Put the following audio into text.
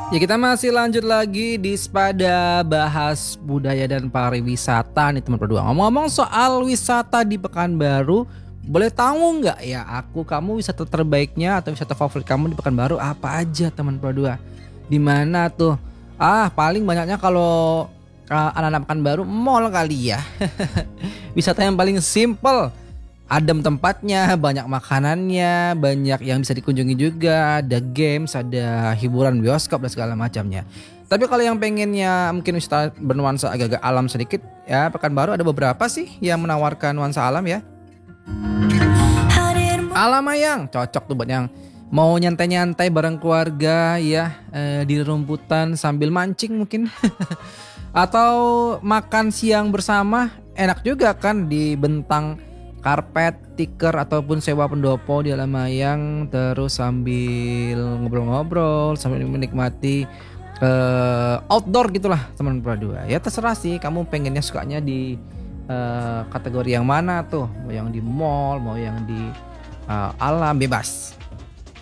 Ya kita masih lanjut lagi di Spada bahas budaya dan pariwisata nih teman berdua. Ngomong-ngomong soal wisata di Pekanbaru, boleh tahu nggak ya kamu wisata terbaiknya atau wisata favorit kamu di Pekanbaru apa aja teman berdua? Di mana tuh? Paling banyaknya kalau anak-anak Pekanbaru mall kali ya. Wisata yang paling simple, adem tempatnya, banyak makanannya, banyak yang bisa dikunjungi juga, ada games, ada hiburan bioskop dan segala macamnya. Tapi kalau yang pengennya mungkin wisata bernuansa agak-agak alam sedikit, ya Pekanbaru ada beberapa sih yang menawarkan nuansa alam ya. Alam Mayang cocok tuh buat yang mau nyantai-nyantai bareng keluarga ya, di rumputan sambil mancing mungkin. Atau makan siang bersama enak juga kan di bentang karpet, tikar ataupun sewa pendopo di Alam Mayang terus sambil ngobrol-ngobrol sambil menikmati outdoor gitulah teman berdua. Ya terserah sih kamu pengennya sukanya di kategori yang mana tuh, mau yang di mall, mau yang di alam, bebas.